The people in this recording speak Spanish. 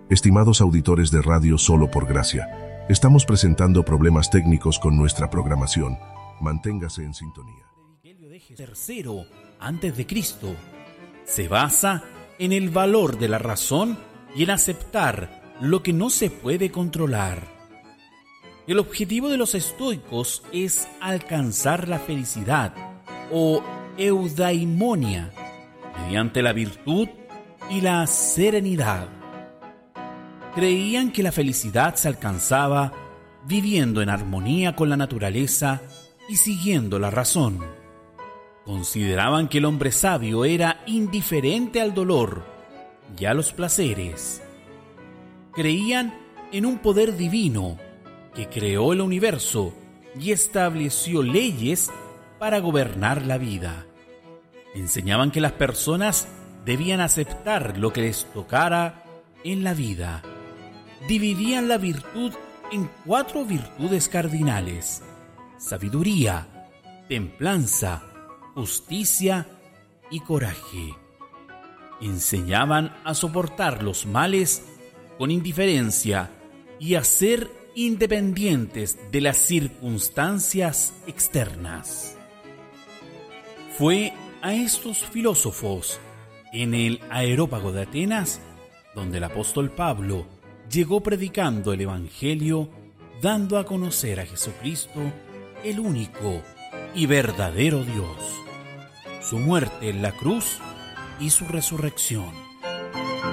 Estimados auditores de Radio Solo por Gracia, estamos presentando problemas técnicos con nuestra programación. Manténgase en sintonía. El Evangelio de Tercero antes de Cristo se basa en el valor de la razón y en aceptar lo que no se puede controlar. El objetivo de los estoicos es alcanzar la felicidad o eudaimonia mediante la virtud y la serenidad. Creían que la felicidad se alcanzaba viviendo en armonía con la naturaleza y siguiendo la razón. Consideraban que el hombre sabio era indiferente al dolor y a los placeres. Creían en un poder divino que creó el universo y estableció leyes para gobernar la vida. Enseñaban que las personas debían aceptar lo que les tocara en la vida. Dividían la virtud en 4 virtudes cardinales: sabiduría, templanza, justicia y coraje. Enseñaban a soportar los males con indiferencia y a ser independientes de las circunstancias externas. Fue a estos filósofos en el Areópago de Atenas donde el apóstol Pablo llegó predicando el Evangelio, dando a conocer a Jesucristo, el único y verdadero Dios, su muerte en la cruz y su resurrección.